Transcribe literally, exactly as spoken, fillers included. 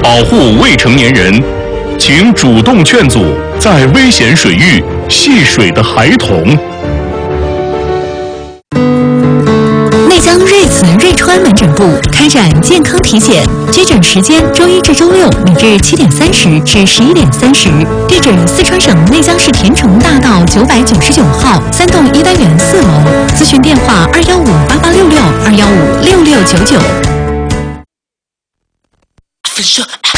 保护未成年人，请主动劝阻在危险水域戏水的孩童。 内江瑞慈瑞川门诊部开展健康体检，接诊时间周一至周六每日七点三十至十一点三十，地址四川省内江市田城大道九百九十九号三栋一单元四楼，咨询电话二幺五八八六六二幺五六六九九。